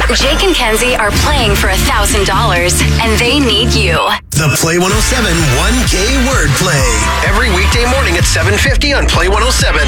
Jake and Kenzie are playing for $1,000, and they need you. The Play 107 1K Wordplay. Every weekday morning at 7:50 on Play 107.